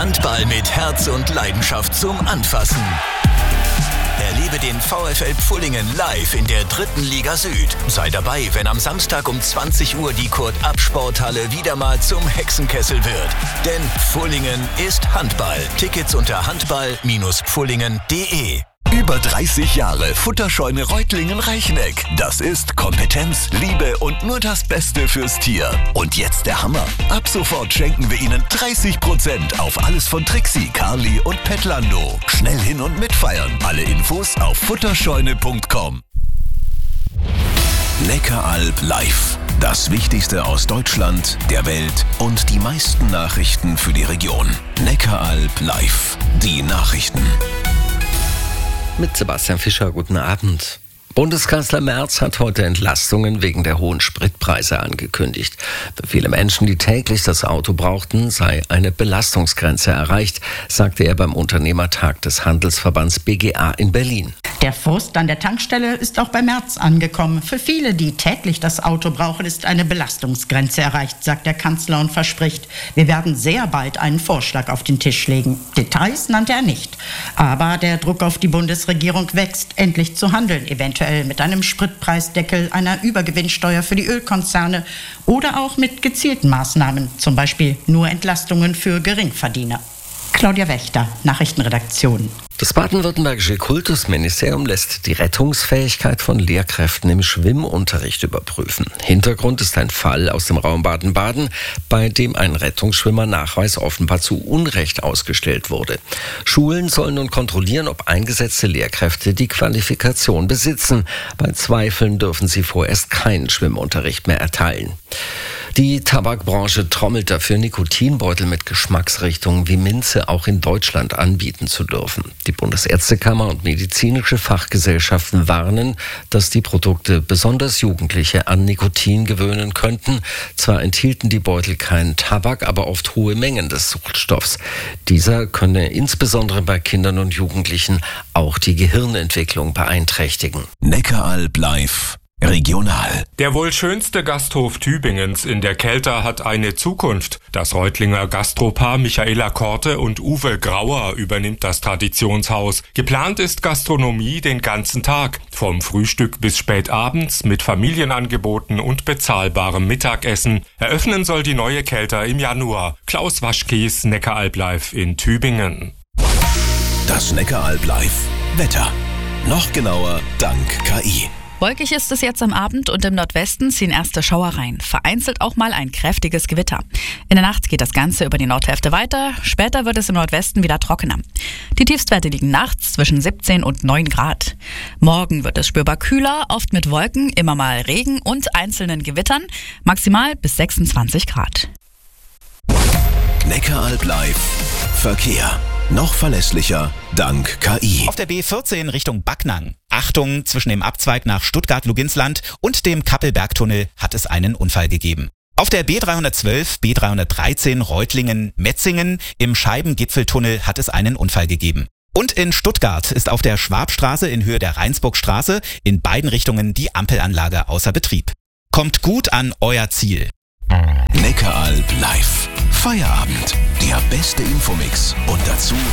Handball mit Herz und Leidenschaft zum Anfassen. Erlebe den VfL Pfullingen live in der 3. Liga Süd. Sei dabei, wenn am Samstag um 20 Uhr die Kurt-App-Sporthalle wieder mal zum Hexenkessel wird. Denn Pfullingen ist Handball. Tickets unter handball-pfullingen.de. Über 30 Jahre Futterscheune Reutlingen-Reicheneck. Das ist Kompetenz, Liebe und nur das Beste fürs Tier. Und jetzt der Hammer. Ab sofort schenken wir Ihnen 30% auf alles von Trixie, Carly und Petlando. Schnell hin und mitfeiern. Alle Infos auf futterscheune.com. Neckaralb live. Das Wichtigste aus Deutschland, der Welt und die meisten Nachrichten für die Region. Neckaralb live. Die Nachrichten. Mit Sebastian Fischer, guten Abend. Bundeskanzler Merz hat heute Entlastungen wegen der hohen Spritpreise angekündigt. Für viele Menschen, die täglich das Auto brauchten, sei eine Belastungsgrenze erreicht, sagte er beim Unternehmertag des Handelsverbands BGA in Berlin. Der Frust an der Tankstelle ist auch bei Merz angekommen. Für viele, die täglich das Auto brauchen, ist eine Belastungsgrenze erreicht, sagt der Kanzler und verspricht, wir werden sehr bald einen Vorschlag auf den Tisch legen. Details nannte er nicht. Aber der Druck auf die Bundesregierung wächst, endlich zu handeln, eventuell mit einem Spritpreisdeckel, einer Übergewinnsteuer für die Ölkonzerne oder auch mit gezielten Maßnahmen, zum Beispiel nur Entlastungen für Geringverdiener. Claudia Wächter, Nachrichtenredaktion. Das baden-württembergische Kultusministerium lässt die Rettungsfähigkeit von Lehrkräften im Schwimmunterricht überprüfen. Hintergrund ist ein Fall aus dem Raum Baden-Baden, bei dem ein Rettungsschwimmernachweis offenbar zu Unrecht ausgestellt wurde. Schulen sollen nun kontrollieren, ob eingesetzte Lehrkräfte die Qualifikation besitzen. Bei Zweifeln dürfen sie vorerst keinen Schwimmunterricht mehr erteilen. Die Tabakbranche trommelt dafür, Nikotinbeutel mit Geschmacksrichtungen wie Minze auch in Deutschland anbieten zu dürfen. Die Bundesärztekammer und medizinische Fachgesellschaften warnen, dass die Produkte besonders Jugendliche an Nikotin gewöhnen könnten. Zwar enthielten die Beutel keinen Tabak, aber oft hohe Mengen des Suchtstoffs. Dieser könne insbesondere bei Kindern und Jugendlichen auch die Gehirnentwicklung beeinträchtigen. Neckaralb live. Regional. Der wohl schönste Gasthof Tübingens in der Kelter hat eine Zukunft. Das Reutlinger Gastropaar Michaela Korte und Uwe Grauer übernimmt das Traditionshaus. Geplant ist Gastronomie den ganzen Tag, vom Frühstück bis spät abends mit Familienangeboten und bezahlbarem Mittagessen. Eröffnen soll die neue Kelter im Januar. Klaus Waschkies, Neckaralb live in Tübingen. Das Neckaralb live. Wetter. Noch genauer dank KI. Wolkig ist es jetzt am Abend und im Nordwesten ziehen erste Schauer rein. Vereinzelt auch mal ein kräftiges Gewitter. In der Nacht geht das Ganze über die Nordhälfte weiter. Später wird es im Nordwesten wieder trockener. Die Tiefstwerte liegen nachts zwischen 17 und 9 Grad. Morgen wird es spürbar kühler, oft mit Wolken, immer mal Regen und einzelnen Gewittern. Maximal bis 26 Grad. Neckaralb live. Verkehr. Noch verlässlicher dank KI. Auf der B14 Richtung Backnang. Achtung, zwischen dem Abzweig nach Stuttgart-Luginsland und dem Kappelbergtunnel hat es einen Unfall gegeben. Auf der B312, B313 Reutlingen-Metzingen im Scheibengipfeltunnel hat es einen Unfall gegeben. Und in Stuttgart ist auf der Schwabstraße in Höhe der Rheinsburgstraße in beiden Richtungen die Ampelanlage außer Betrieb. Kommt gut an euer Ziel. Neckaralb live. Feierabend. Der beste Infomix. Und dazu